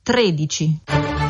13.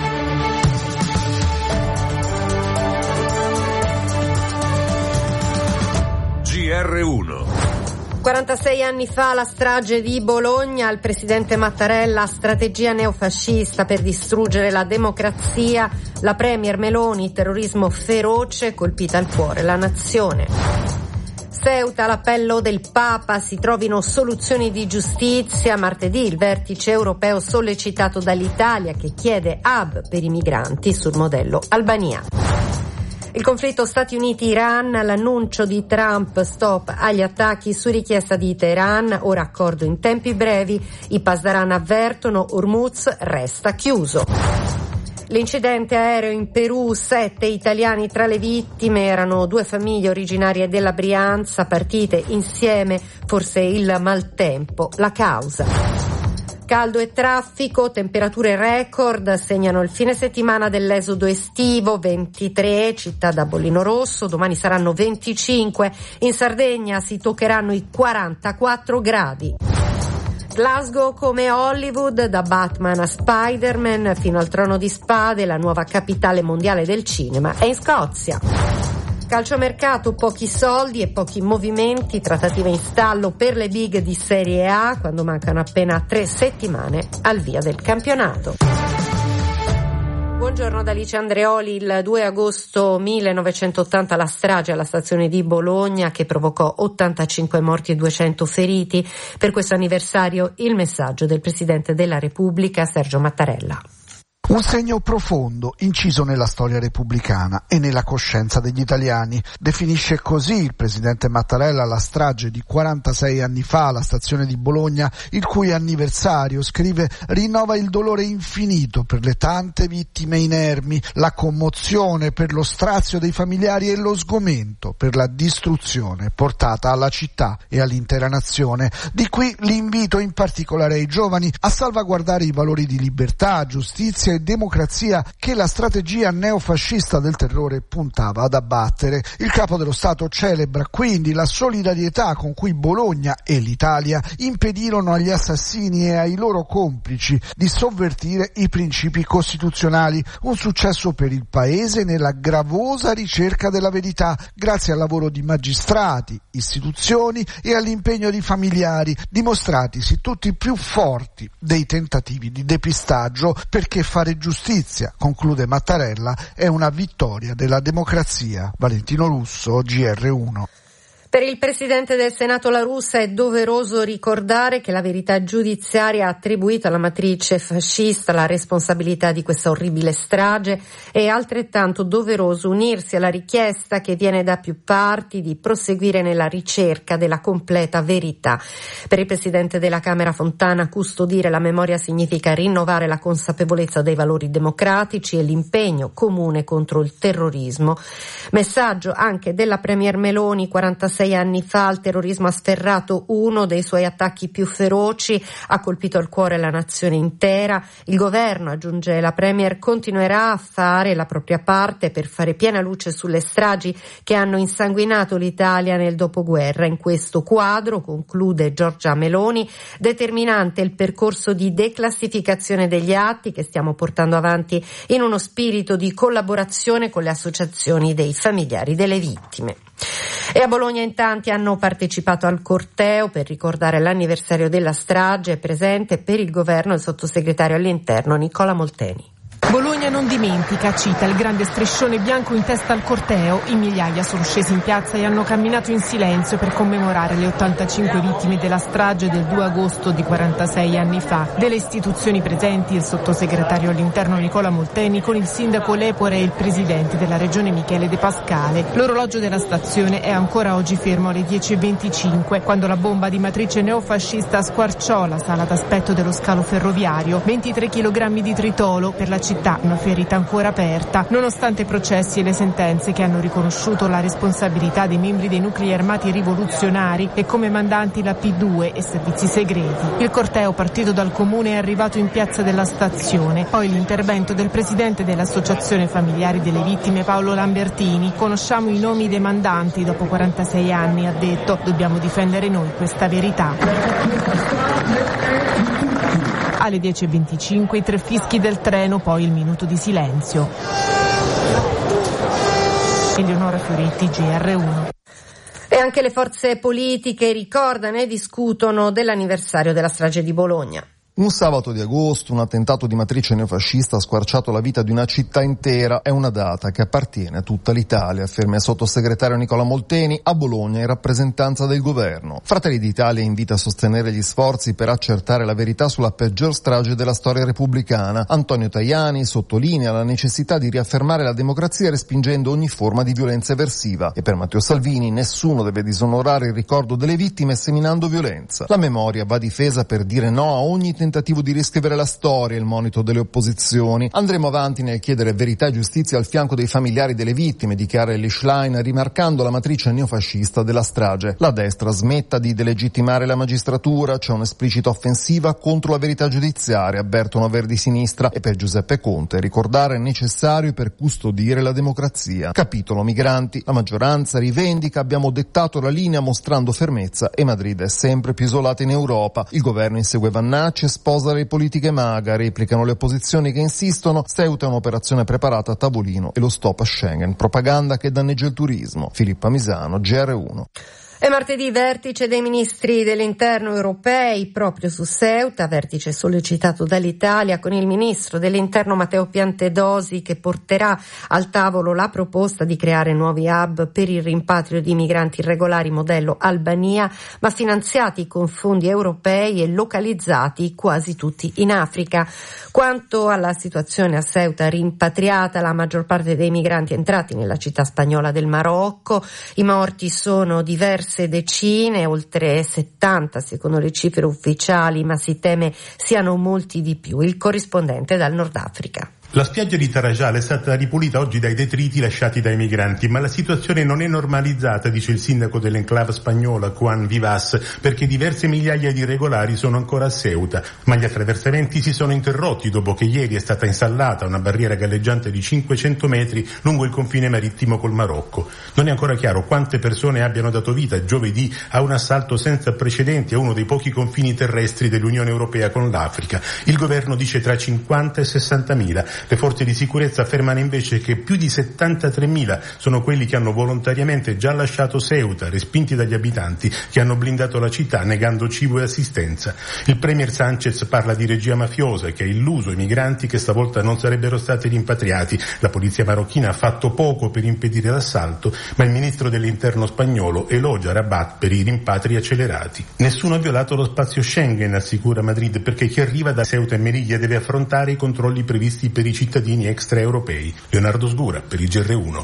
GR1. 46 anni fa la strage di Bologna, il presidente Mattarella, strategia neofascista per distruggere la democrazia, la premier Meloni, terrorismo feroce, colpita al cuore la nazione. Ceuta, l'appello del Papa, si trovino soluzioni di giustizia. Martedì il vertice europeo sollecitato dall'Italia che chiede hub per i migranti sul modello Albania. Il conflitto Stati Uniti-Iran, l'annuncio di Trump, stop agli attacchi su richiesta di Teheran, ora accordo in tempi brevi, i Pasdaran avvertono, Hormuz resta chiuso. L'incidente aereo in Perù, 7 italiani tra le vittime, erano 2 famiglie originarie della Brianza, partite insieme, forse il maltempo, la causa. Caldo e traffico, temperature record segnano il fine settimana dell'esodo estivo, 23 città da bollino rosso, domani saranno 25, in Sardegna si toccheranno i 44 gradi. Glasgow come Hollywood, da Batman a Spider-Man fino al Trono di Spade, la nuova capitale mondiale del cinema è in Scozia. Calciomercato, pochi soldi e pochi movimenti, trattative in stallo per le big di Serie A quando mancano appena 3 settimane al via del campionato. Buongiorno da Alice Andreoli. Il 2 agosto 1980 la strage alla stazione di Bologna che provocò 85 morti e 200 feriti. Per questo anniversario il messaggio del Presidente della Repubblica Sergio Mattarella. Un segno profondo, inciso nella storia repubblicana e nella coscienza degli italiani. Definisce così il presidente Mattarella la strage di 46 anni fa alla stazione di Bologna, il cui anniversario, scrive, rinnova il dolore infinito per le tante vittime inermi, la commozione per lo strazio dei familiari e lo sgomento per la distruzione portata alla città e all'intera nazione. Di qui l'invito in particolare ai giovani a salvaguardare i valori di libertà, giustizia e democrazia che la strategia neofascista del terrore puntava ad abbattere. Il capo dello Stato celebra quindi la solidarietà con cui Bologna e l'Italia impedirono agli assassini e ai loro complici di sovvertire i principi costituzionali, un successo per il Paese nella gravosa ricerca della verità, grazie al lavoro di magistrati, istituzioni e all'impegno di familiari, dimostratisi tutti più forti dei tentativi di depistaggio, perché fare giustizia, conclude Mattarella, è una vittoria della democrazia. Valentino Russo, GR1. Per il Presidente del Senato La Russa è doveroso ricordare che la verità giudiziaria ha attribuito alla matrice fascista la responsabilità di questa orribile strage. È altrettanto doveroso unirsi alla richiesta che viene da più parti di proseguire nella ricerca della completa verità. Per il Presidente della Camera Fontana, custodire la memoria significa rinnovare la consapevolezza dei valori democratici e l'impegno comune contro il terrorismo. Messaggio anche della premier Meloni. 46 anni fa il terrorismo ha sferrato uno dei suoi attacchi più feroci, ha colpito al cuore la nazione intera. Il governo, aggiunge la premier, continuerà a fare la propria parte per fare piena luce sulle stragi che hanno insanguinato l'Italia nel dopoguerra. In questo quadro, conclude Giorgia Meloni, determinante il percorso di declassificazione degli atti che stiamo portando avanti in uno spirito di collaborazione con le associazioni dei familiari delle vittime. E a Bologna in tanti hanno partecipato al corteo per ricordare l'anniversario della strage. È presente per il governo il sottosegretario all'interno Nicola Molteni. Bologna non dimentica, cita il grande striscione bianco in testa al corteo. In migliaia sono scesi in piazza e hanno camminato in silenzio per commemorare le 85 vittime della strage del 2 agosto di 46 anni fa. Delle istituzioni presenti il sottosegretario all'interno Nicola Molteni con il sindaco Lepore e il presidente della regione Michele De Pascale. L'orologio della stazione è ancora oggi fermo alle 10:25, quando la bomba di matrice neofascista squarciò la sala d'aspetto dello scalo ferroviario. 23 kg di tritolo per la città, una ferita ancora aperta, nonostante i processi e le sentenze che hanno riconosciuto la responsabilità dei membri dei nuclei armati rivoluzionari e come mandanti la P2 e servizi segreti. Il corteo partito dal comune è arrivato in piazza della stazione, poi l'intervento del presidente dell'associazione familiari delle vittime Paolo Lambertini. Conosciamo i nomi dei mandanti dopo 46 anni, ha detto, dobbiamo difendere noi questa verità. Alle 10:25 i 3 fischi del treno, poi il minuto di silenzio. Eleonora Fioretti, GR1. E anche le forze politiche ricordano e discutono dell'anniversario della strage di Bologna. Un sabato di agosto, un attentato di matrice neofascista ha squarciato la vita di una città intera. È una data che appartiene a tutta l'Italia, afferma il sottosegretario Nicola Molteni a Bologna in rappresentanza del governo. Fratelli d'Italia invita a sostenere gli sforzi per accertare la verità sulla peggior strage della storia repubblicana. Antonio Tajani sottolinea la necessità di riaffermare la democrazia respingendo ogni forma di violenza eversiva. E per Matteo Salvini nessuno deve disonorare il ricordo delle vittime seminando violenza. La memoria va difesa per dire no a ogni tentativo di riscrivere la storia, il monito delle opposizioni. Andremo avanti nel chiedere verità e giustizia al fianco dei familiari delle vittime, dichiara Elly Schlein, rimarcando la matrice neofascista della strage. La destra smetta di delegittimare la magistratura, c'è un'esplicita offensiva contro la verità giudiziaria, avvertono Verdi Sinistra, e per Giuseppe Conte ricordare è necessario per custodire la democrazia. Capitolo migranti, la maggioranza rivendica, abbiamo dettato la linea mostrando fermezza e Madrid è sempre più isolata in Europa. Il governo insegue Vannacci, sposa le politiche MAGA, replicano le opposizioni che insistono, Ceuta è un'operazione preparata a tavolino e lo stop a Schengen, propaganda che danneggia il turismo. Filippa Misano, GR1. E martedì vertice dei ministri dell'interno europei proprio su Ceuta, vertice sollecitato dall'Italia con il ministro dell'interno Matteo Piantedosi che porterà al tavolo la proposta di creare nuovi hub per il rimpatrio di migranti irregolari modello Albania, ma finanziati con fondi europei e localizzati quasi tutti in Africa. Quanto alla situazione a Ceuta, rimpatriata la maggior parte dei migranti entrati nella città spagnola del Marocco, i morti sono diverse decine, oltre 70 secondo le cifre ufficiali, ma si teme siano molti di più. Il corrispondente dal Nord Africa. La spiaggia di Tarajal è stata ripulita oggi dai detriti lasciati dai migranti, ma la situazione non è normalizzata, dice il sindaco dell'enclave spagnola Juan Vivas, perché diverse migliaia di irregolari sono ancora a Ceuta, ma gli attraversamenti si sono interrotti dopo che ieri è stata installata una barriera galleggiante di 500 metri lungo il confine marittimo col Marocco. Non è ancora chiaro quante persone abbiano dato vita giovedì a un assalto senza precedenti a uno dei pochi confini terrestri dell'Unione Europea con l'Africa. Il governo dice tra 50 e 60.000. Le forze di sicurezza affermano invece che più di 73.000 sono quelli che hanno volontariamente già lasciato Ceuta, respinti dagli abitanti che hanno blindato la città negando cibo e assistenza. Il premier Sánchez parla di regia mafiosa che ha illuso i migranti che stavolta non sarebbero stati rimpatriati. La polizia marocchina ha fatto poco per impedire l'assalto, ma il ministro dell'interno spagnolo elogia Rabat per i rimpatri accelerati. Nessuno ha violato lo spazio Schengen, assicura Madrid, perché chi arriva da Ceuta e Melilla deve affrontare i controlli previsti per i cittadini extraeuropei. Leonardo Sgura per il GR1.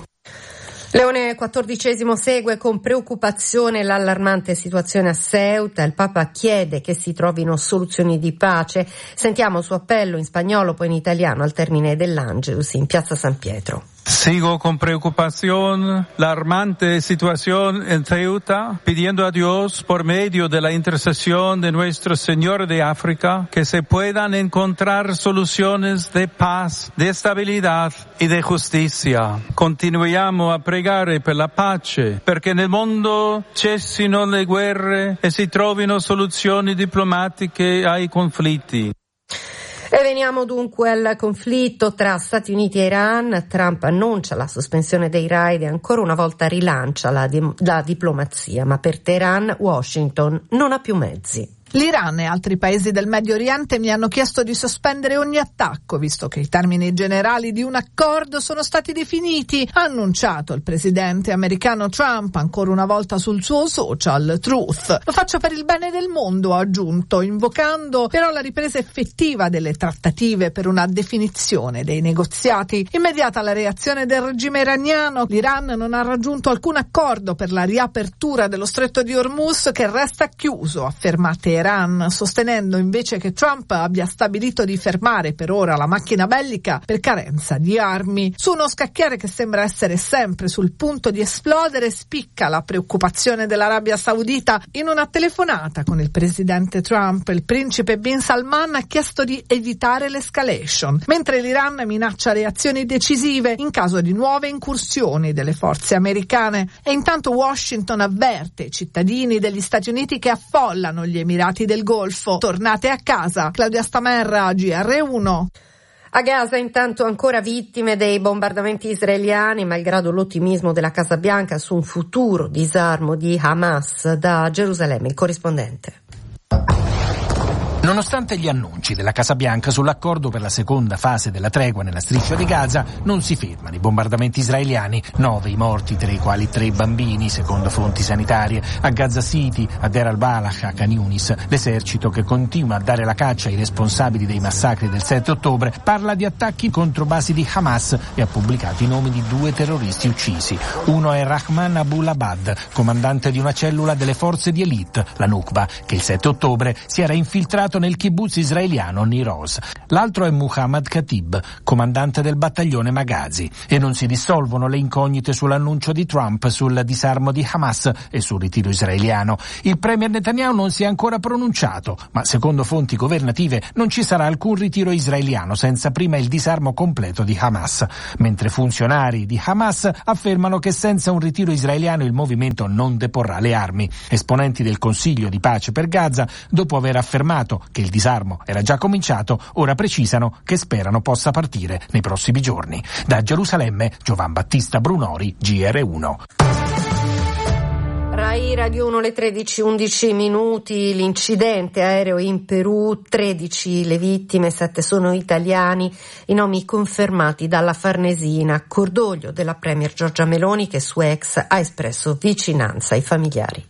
Leone XIV segue con preoccupazione l'allarmante situazione a Ceuta. Il Papa chiede che si trovino soluzioni di pace. Sentiamo il suo appello in spagnolo, poi in italiano al termine dell'Angelus in Piazza San Pietro. Sigo con preocupación la alarmante situación en Ceuta, pidiendo a Dios, por medio de la intercesión de nuestro Señor de África, que se puedan encontrar soluciones de paz, de estabilidad y de justicia. Continuiamo a pregare per la pace, perché nel mondo cessino le guerre e si trovino soluzioni diplomatiche ai conflitti. E veniamo dunque al conflitto tra Stati Uniti e Iran. Trump annuncia la sospensione dei raid e ancora una volta rilancia la diplomazia, ma per Teheran Washington non ha più mezzi. L'Iran e altri paesi del Medio Oriente mi hanno chiesto di sospendere ogni attacco, visto che i termini generali di un accordo sono stati definiti, ha annunciato il presidente americano Trump ancora una volta sul suo social Truth. Lo faccio per il bene del mondo, ha aggiunto, invocando però la ripresa effettiva delle trattative per una definizione dei negoziati. Immediata la reazione del regime iraniano, l'Iran non ha raggiunto alcun accordo per la riapertura dello stretto di Hormuz che resta chiuso, afferma Teheran, sostenendo invece che Trump abbia stabilito di fermare per ora la macchina bellica per carenza di armi. Su uno scacchiere che sembra essere sempre sul punto di esplodere spicca la preoccupazione dell'Arabia Saudita. In una telefonata con il presidente Trump, il principe Bin Salman ha chiesto di evitare l'escalation, mentre l'Iran minaccia reazioni decisive in caso di nuove incursioni delle forze americane. E intanto Washington avverte i cittadini degli Stati Uniti che affollano gli Emirati stati del Golfo. Tornate a casa. Claudia Stamerra, GR1. A Gaza intanto ancora vittime dei bombardamenti israeliani, malgrado l'ottimismo della Casa Bianca su un futuro disarmo di Hamas. Da Gerusalemme il corrispondente. Nonostante gli annunci della Casa Bianca sull'accordo per la seconda fase della tregua nella striscia di Gaza, non si fermano i bombardamenti israeliani. 9 i morti, tra i quali 3 bambini, secondo fonti sanitarie. A Gaza City, a Deir al-Balah, a Khan Yunis, l'esercito, che continua a dare la caccia ai responsabili dei massacri del 7 ottobre, parla di attacchi contro basi di Hamas e ha pubblicato i nomi di 2 terroristi uccisi. Uno è Rahman Abulabad, comandante di una cellula delle forze di elite, la Nukba, che il 7 ottobre si era infiltrato nel kibbutz israeliano Niroz. L'altro è Muhammad Khatib, comandante del battaglione Maghazi. E non si dissolvono le incognite sull'annuncio di Trump sul disarmo di Hamas e sul ritiro israeliano. Il premier Netanyahu non si è ancora pronunciato, ma secondo fonti governative non ci sarà alcun ritiro israeliano senza prima il disarmo completo di Hamas, mentre funzionari di Hamas affermano che senza un ritiro israeliano il movimento non deporrà le armi. Esponenti del Consiglio di pace per Gaza, dopo aver affermato che il disarmo era già cominciato, ora precisano che sperano possa partire nei prossimi giorni. Da Gerusalemme, Giovan Battista Brunori, GR1. Rai Radio 1, le 13:11, l'incidente aereo in Perù, 13 le vittime, 7 sono italiani, i nomi confermati dalla Farnesina. Cordoglio della premier Giorgia Meloni, che su X ha espresso vicinanza ai familiari.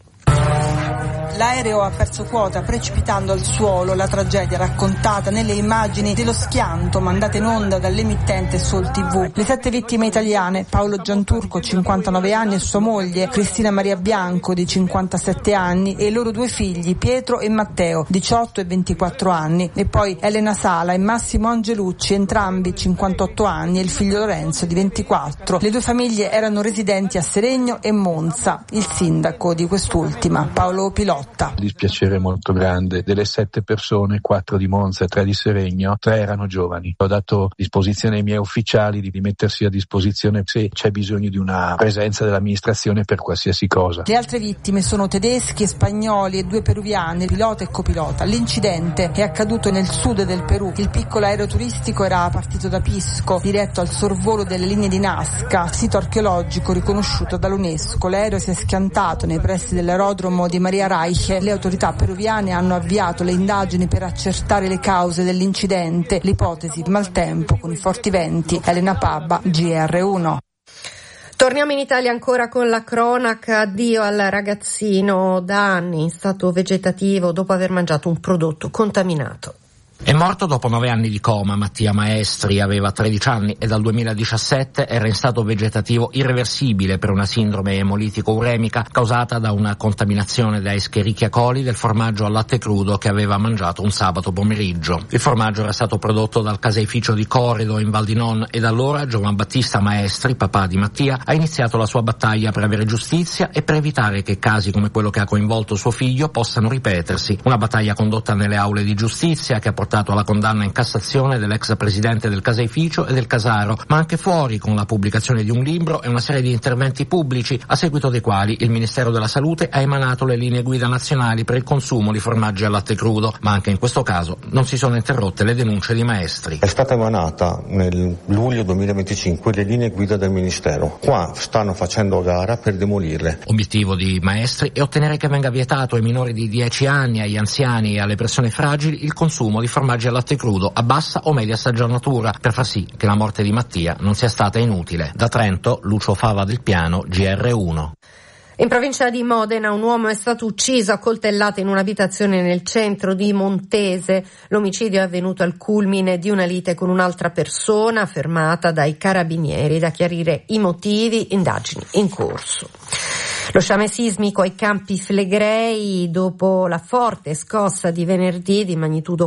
L'aereo ha perso quota precipitando al suolo, la tragedia raccontata nelle immagini dello schianto mandate in onda dall'emittente Sol TV. Le 7 vittime italiane, Paolo Gianturco, 59 anni, e sua moglie, Cristina Maria Bianco, di 57 anni, e i loro 2 figli, Pietro e Matteo, 18 e 24 anni, e poi Elena Sala e Massimo Angelucci, entrambi 58 anni, e il figlio Lorenzo, di 24. Le 2 famiglie erano residenti a Seregno e Monza. Il sindaco di quest'ultima, Paolo Pilotto. Dispiacere molto grande. Delle 7 persone, 4 di Monza e 3 di Seregno, 3 erano giovani. Ho dato disposizione ai miei ufficiali di mettersi a disposizione se c'è bisogno di una presenza dell'amministrazione per qualsiasi cosa. Le altre vittime sono tedeschi e spagnoli e 2 peruviani, pilota e copilota. L'incidente è accaduto nel sud del Perù. Il piccolo aereo turistico era partito da Pisco, diretto al sorvolo delle linee di Nazca, sito archeologico riconosciuto dall'UNESCO. L'aereo si è schiantato nei pressi dell'aerodromo di Maria Reich. Le autorità peruviane hanno avviato le indagini per accertare le cause dell'incidente. L'ipotesi maltempo con i forti venti. Elena Pabba, GR1. Torniamo in Italia ancora con la cronaca. Addio al ragazzino da anni in stato vegetativo dopo aver mangiato un prodotto contaminato. È morto dopo 9 anni di coma. Mattia Maestri aveva 13 anni e dal 2017 era in stato vegetativo irreversibile per una sindrome emolitico-uremica causata da una contaminazione da Escherichia coli del formaggio al latte crudo che aveva mangiato un sabato pomeriggio. Il formaggio era stato prodotto dal caseificio di Corrido in Val di Non e da allora Giovan Battista Maestri, papà di Mattia, ha iniziato la sua battaglia per avere giustizia e per evitare che casi come quello che ha coinvolto suo figlio possano ripetersi. Una battaglia condotta nelle aule di giustizia che ha portato alla condanna in Cassazione dell'ex presidente del caseificio e del Casaro, ma anche fuori, con la pubblicazione di un libro e una serie di interventi pubblici, a seguito dei quali il Ministero della Salute ha emanato le linee guida nazionali per il consumo di formaggi al latte crudo, ma anche in questo caso non si sono interrotte le denunce di Maestri. È stata emanata nel luglio 2025 le linee guida del Ministero. Qua stanno facendo gara per demolirle. Obiettivo di Maestri è ottenere che venga vietato ai minori di 10 anni, agli anziani e alle persone fragili il consumo di formaggi al latte crudo a bassa o media stagionatura, per far sì che la morte di Mattia non sia stata inutile. Da Trento, Lucio Fava del Piano, GR1. In provincia di Modena un uomo è stato ucciso a coltellate in un'abitazione nel centro di Montese. L'omicidio è avvenuto al culmine di una lite con un'altra persona, fermata dai carabinieri. Da chiarire i motivi, indagini in corso. Lo sciame sismico ai Campi Flegrei dopo la forte scossa di venerdì di magnitudo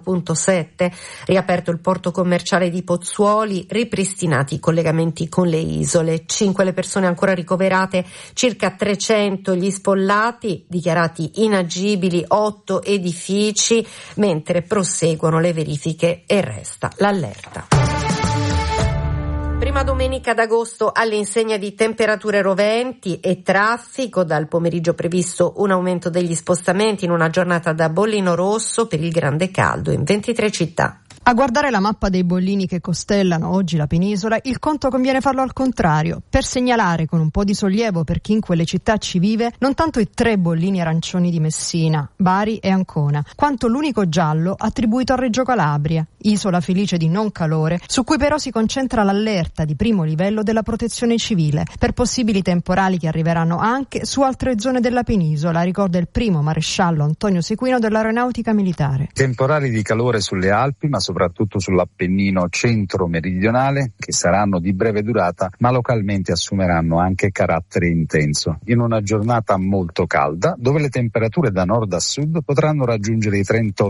4.7, riaperto il porto commerciale di Pozzuoli, ripristinati i collegamenti con le isole. 5 le persone ancora ricoverate, circa 300 gli sfollati, dichiarati inagibili 8 edifici, mentre proseguono le verifiche e resta l'allerta. Prima Prima domenica d'agosto all'insegna di temperature roventi e traffico. Dal pomeriggio previsto un aumento degli spostamenti in una giornata da bollino rosso per il grande caldo in 23 città. A guardare la mappa dei bollini che costellano oggi la penisola, il conto conviene farlo al contrario, per segnalare con un po' di sollievo per chi in quelle città ci vive non tanto i 3 bollini arancioni di Messina, Bari e Ancona, quanto l'unico giallo attribuito a Reggio Calabria, isola felice di non calore, su cui però si concentra l'allerta di primo livello della protezione civile per possibili temporali che arriveranno anche su altre zone della penisola, ricorda il primo maresciallo Antonio Sequino dell'Aeronautica Militare. Temporali di calore sulle Alpi, ma soprattutto sull'Appennino centro-meridionale, che saranno di breve durata, ma localmente assumeranno anche carattere intenso. In una giornata molto calda, dove le temperature da nord a sud potranno raggiungere i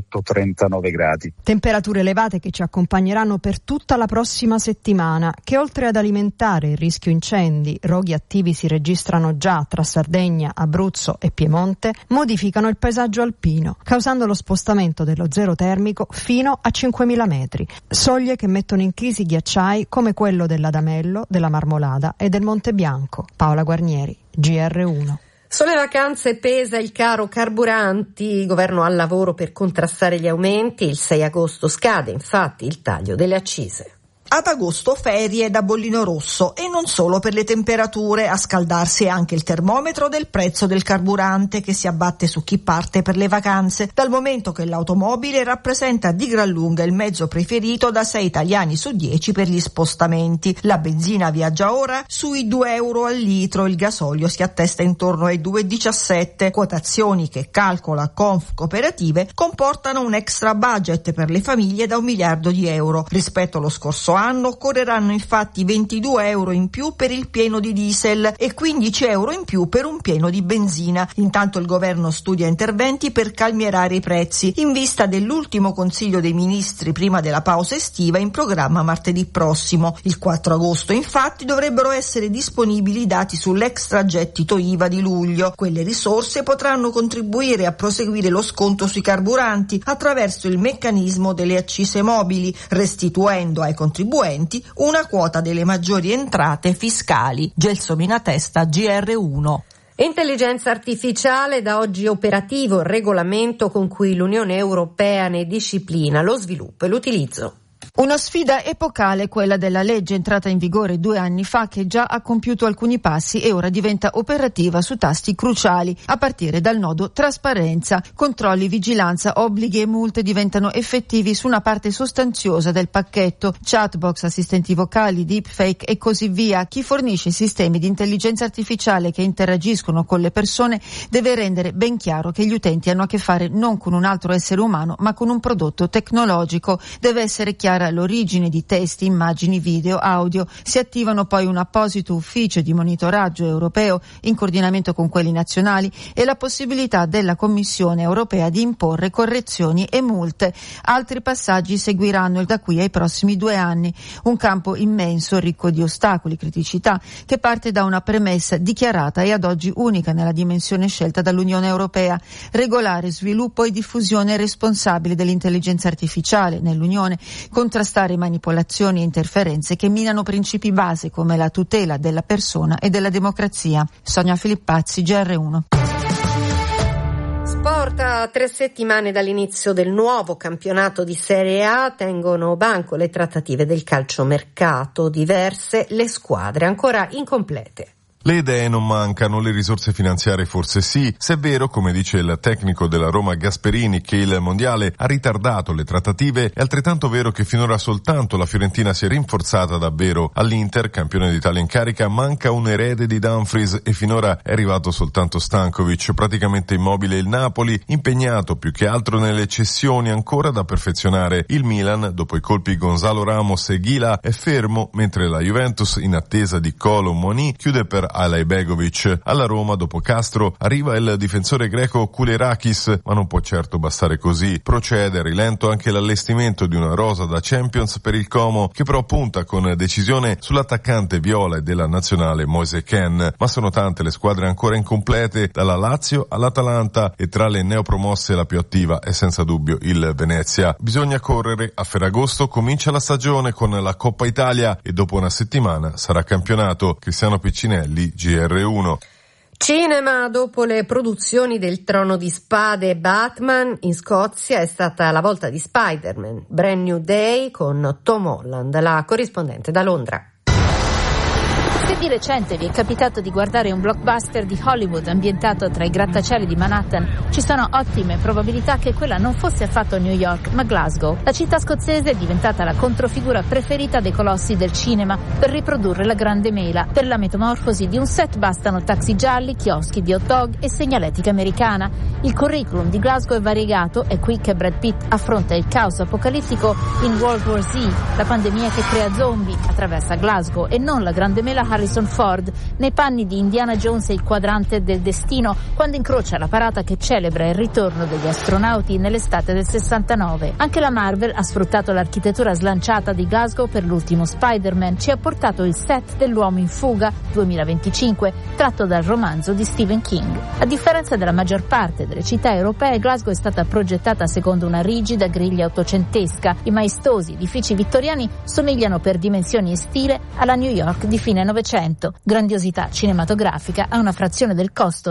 38-39 gradi. Temperature elevate che ci accompagneranno per tutta la prossima settimana, che oltre ad alimentare il rischio incendi, roghi attivi si registrano già tra Sardegna, Abruzzo e Piemonte, modificano il paesaggio alpino, causando lo spostamento dello zero termico fino a 5.000 metri, soglie che mettono in crisi ghiacciai come quello dell'Adamello, della Marmolada e del Monte Bianco. Paola Guarnieri, GR1. Sulle vacanze pesa il caro carburanti, il governo al lavoro per contrastare gli aumenti, il 6 agosto scade infatti il taglio delle accise. Ad agosto ferie da bollino rosso e non solo per le temperature, a scaldarsi è anche il termometro del prezzo del carburante che si abbatte su chi parte per le vacanze, dal momento che l'automobile rappresenta di gran lunga il mezzo preferito da 6 italiani su 10 per gli spostamenti. La benzina viaggia ora sui 2 euro al litro, il gasolio si attesta intorno ai 2,17. Quotazioni che calcola Conf Cooperative comportano un extra budget per le famiglie da 1 miliardo di euro. Rispetto allo scorso anno correranno infatti 22 euro in più per il pieno di diesel e 15 euro in più per un pieno di benzina. Intanto il governo studia interventi per calmierare i prezzi in vista dell'ultimo Consiglio dei Ministri prima della pausa estiva in programma martedì prossimo. Il 4 agosto infatti dovrebbero essere disponibili i dati sull'extragettito IVA di luglio. Quelle risorse potranno contribuire a proseguire lo sconto sui carburanti attraverso il meccanismo delle accise mobili, restituendo ai contribuenti una quota delle maggiori entrate fiscali. Gelsomina Testa, GR1. Intelligenza artificiale, da oggi operativo il regolamento con cui l'Unione Europea ne disciplina lo sviluppo e l'utilizzo. Una sfida epocale, quella della legge entrata in vigore 2 anni fa, che già ha compiuto alcuni passi e ora diventa operativa su tasti cruciali, a partire dal nodo trasparenza. Controlli, vigilanza, obblighi e multe diventano effettivi su una parte sostanziosa del pacchetto. Chatbox, assistenti vocali, deepfake e così via. Chi fornisce sistemi di intelligenza artificiale che interagiscono con le persone deve rendere ben chiaro che gli utenti hanno a che fare non con un altro essere umano, ma con un prodotto tecnologico. Deve essere chiara l'origine di testi, immagini, video, audio. Si attivano poi un apposito ufficio di monitoraggio europeo in coordinamento con quelli nazionali e la possibilità della Commissione europea di imporre correzioni e multe. Altri passaggi seguiranno da qui ai prossimi 2 anni. Un campo immenso, ricco di ostacoli, criticità, che parte da una premessa dichiarata e ad oggi unica nella dimensione scelta dall'Unione Europea: regolare sviluppo e diffusione responsabile dell'intelligenza artificiale nell'Unione, contrastare manipolazioni e interferenze che minano principi base come la tutela della persona e della democrazia. Sonia Filippazzi, GR1. Sport. A 3 settimane dall'inizio del nuovo campionato di Serie A tengono banco le trattative del calciomercato, diverse le squadre ancora incomplete. Le idee non mancano, le risorse finanziarie forse sì, se è vero, come dice il tecnico della Roma Gasperini, che il mondiale ha ritardato le trattative, è altrettanto vero che finora soltanto la Fiorentina si è rinforzata davvero. All'Inter, campione d'Italia in carica, manca un erede di Dumfries e finora è arrivato soltanto Stankovic. Praticamente immobile il Napoli, impegnato più che altro nelle cessioni ancora da perfezionare. Il Milan, dopo i colpi Gonzalo Ramos e Ghila, è fermo, mentre la Juventus, in attesa di Kolo Muani, chiude per Alaibegovic. Alla Roma, dopo Castro, arriva il difensore greco Koulirakis, ma non può certo bastare così. Procede a rilento anche l'allestimento di una rosa da Champions per il Como, che però punta con decisione sull'attaccante viola e della nazionale Moise Kean. Ma sono tante le squadre ancora incomplete, dalla Lazio all'Atalanta, e tra le neopromosse la più attiva è senza dubbio il Venezia. Bisogna correre, a Ferragosto comincia la stagione con la Coppa Italia e dopo una settimana sarà campionato. Cristiano Piccinelli, GR1. Cinema. Dopo le produzioni del Trono di Spade e Batman, in Scozia è stata la volta di Spider-Man, Brand New Day con Tom Holland, la corrispondente da Londra. Se di recente vi è capitato di guardare un blockbuster di Hollywood ambientato tra i grattacieli di Manhattan, ci sono ottime probabilità che quella non fosse affatto New York, ma Glasgow. La città scozzese è diventata la controfigura preferita dei colossi del cinema per riprodurre la grande mela. Per la metamorfosi di un set bastano taxi gialli, chioschi di hot dog e segnaletica americana. Il curriculum di Glasgow è variegato, è qui che Brad Pitt affronta il caos apocalittico in World War Z, la pandemia che crea zombie, attraversa Glasgow e non la grande mela Harrison Ford, nei panni di Indiana Jones e il quadrante del destino, quando incrocia la parata che celebra il ritorno degli astronauti nell'estate del 69. Anche la Marvel ha sfruttato l'architettura slanciata di Glasgow per l'ultimo Spider-Man, ci ha portato il set dell'Uomo in fuga 2025, tratto dal romanzo di Stephen King. A differenza della maggior parte delle città europee, Glasgow è stata progettata secondo una rigida griglia ottocentesca. I maestosi edifici vittoriani somigliano per dimensioni e stile alla New York di fine Novecento. Grandiosità cinematografica a una frazione del costo